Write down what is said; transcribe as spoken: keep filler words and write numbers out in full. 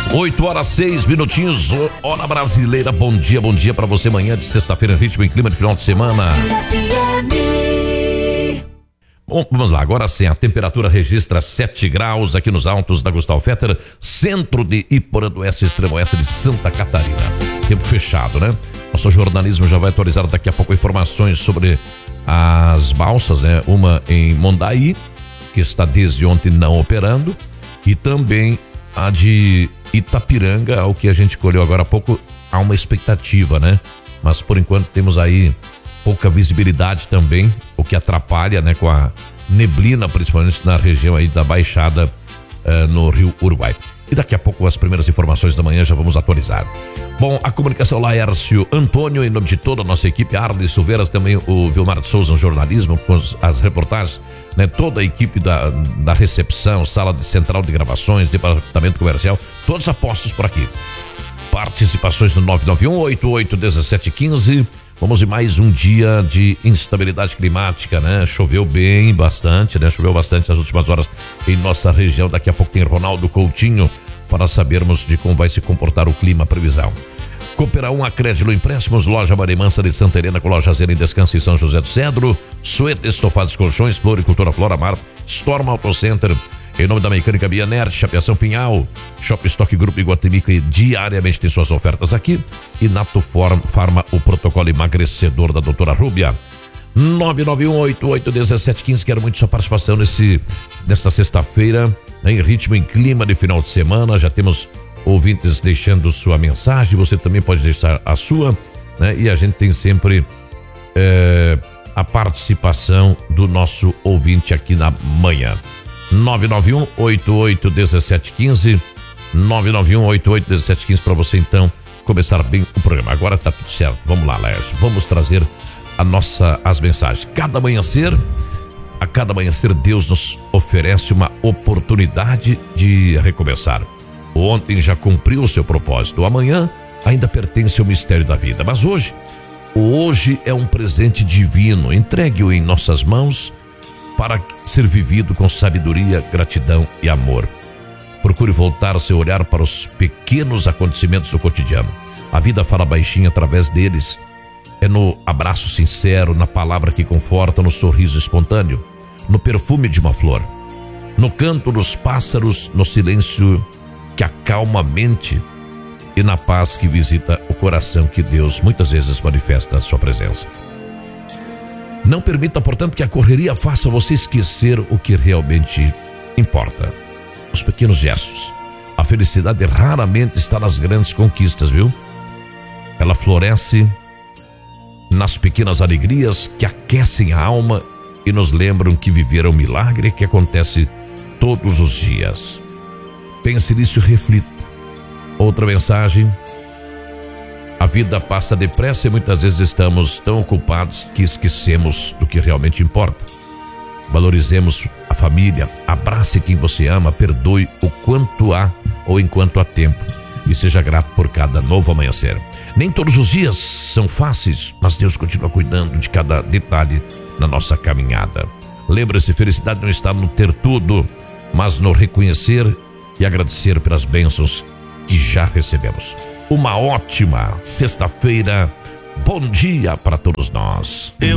oito horas, seis minutinhos, hora brasileira. Bom dia, bom dia para você. Manhã de sexta-feira, ritmo e clima de final de semana. Bom, vamos lá, agora sim, a temperatura registra sete graus aqui nos altos da Gustavo Fetter, centro de Iporã do Oeste, extremo oeste de Santa Catarina. Tempo fechado, né? Nosso jornalismo já vai atualizar daqui a pouco informações sobre as balsas, né? Uma em Mondaí, que está desde ontem não operando, e também a de Itapiranga, ao que a gente colheu agora há pouco, há uma expectativa, né? Mas por enquanto temos aí pouca visibilidade também, o que atrapalha, né, com a neblina, principalmente na região aí da Baixada, uh, no Rio Uruguai. E daqui a pouco as primeiras informações da manhã já vamos atualizar. Bom, a comunicação Laércio Antônio, em nome de toda a nossa equipe, Arley Silveira, também o Vilmar de Souza no jornalismo, com as, as reportagens, né, toda a equipe da, da recepção, sala de central de gravações, departamento comercial, todos apostos por aqui. Participações no nove nove um, oito oito um sete um cinco. Vamos em mais um dia de instabilidade climática, né? Choveu bem, bastante, né? Choveu bastante nas últimas horas em nossa região. Daqui a pouco tem Ronaldo Coutinho para sabermos de como vai se comportar o clima, a previsão. Coopera um, Acrédito Empréstimos, Loja Marimansa de Santa Helena, com loja Zena em Descanso em São José do Cedro, Sueta Estofados Colchões, Floricultura Flora Mar, Storm Auto Center, em nome da Mecânica Bianert, Chapeação Pinhal, Shop Stock Grupo Iguatemi, que diariamente tem suas ofertas aqui, e Nato Farma, o protocolo emagrecedor da doutora Rúbia. nove nove um, oito oito um sete um cinco, quero muito sua participação nesse, nesta sexta-feira, né, em ritmo, em clima de final de semana. Já temos ouvintes deixando sua mensagem, você também pode deixar a sua, né, e a gente tem sempre é, a participação do nosso ouvinte aqui na manhã. nove nove um, oito oito um sete um cinco, nove nove um, oito oito um sete um cinco, para você então começar bem o programa. Agora está tudo certo. Vamos lá, Laércio. Vamos trazer a nossa, as mensagens. Cada amanhecer, a cada amanhecer, Deus nos oferece uma oportunidade de recomeçar. O ontem já cumpriu o seu propósito. O amanhã ainda pertence ao mistério da vida. Mas hoje, o hoje é um presente divino. Entregue-o em nossas mãos para ser vivido com sabedoria, gratidão e amor. Procure voltar seu olhar para os pequenos acontecimentos do cotidiano. A vida fala baixinho através deles. É no abraço sincero, na palavra que conforta, no sorriso espontâneo, no perfume de uma flor, no canto dos pássaros, no silêncio que acalma a mente e na paz que visita o coração, que Deus muitas vezes manifesta a sua presença. Não permita, portanto, que a correria faça você esquecer o que realmente importa. Os pequenos gestos. A felicidade raramente está nas grandes conquistas, viu? Ela floresce nas pequenas alegrias que aquecem a alma e nos lembram que viver é um milagre que acontece todos os dias. Pense nisso e reflita. Outra mensagem. A vida passa depressa e muitas vezes estamos tão ocupados que esquecemos do que realmente importa. Valorizemos a família, abrace quem você ama, perdoe o quanto há ou enquanto há tempo e seja grato por cada novo amanhecer. Nem todos os dias são fáceis, mas Deus continua cuidando de cada detalhe na nossa caminhada. Lembre-se, felicidade não está no ter tudo, mas no reconhecer e agradecer pelas bênçãos que já recebemos. Uma ótima sexta-feira. Bom dia para todos nós. Eu